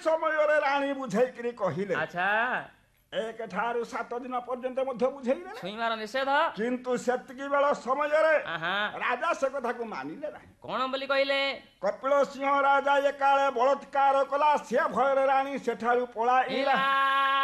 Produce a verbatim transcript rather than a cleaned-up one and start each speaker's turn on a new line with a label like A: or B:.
A: ସମୟରେ ରାଣୀ ବୁଝେଇକିରି କହିଲେ
B: ଆଚ୍ଛା
A: ଏକ ଠାରୁ ସାତ ଦିନ ପର୍ଯ୍ୟନ୍ତ ମଧ୍ୟ ବୁଝେଇଲେ
B: ଛୁଇଁବାର ନିଷେଧ
A: କିନ୍ତୁ ସେତିକି ବେଳ ସମୟରେ
B: ଆହା
A: ରାଜା ସେ କଥାକୁ ମାନିଲେ ନାହିଁ।
B: କଣ ବୋଲି କହିଲେ?
A: କପିଳ ସିଂହ ରାଜା ଏକାଳେ ବଳତ୍କାର କଲା ସେ ଭୟରେ ରାଣୀ ସେଠାରୁ ପଳାଇଲା।